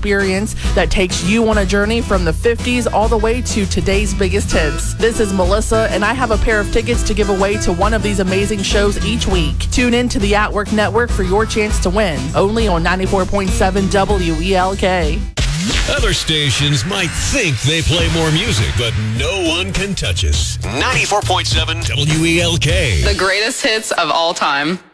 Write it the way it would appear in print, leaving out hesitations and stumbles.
experience that takes you on a journey from the 50s all the way to today's biggest hits. This is Melissa, and I have a pair of tickets to give away to one of these amazing shows each week. Tune in to the At-Work Network for your chance to win, only on 94.7 WELK. Other stations might think they play more music, but no one can touch us. 94.7 WELK. The greatest hits of all time.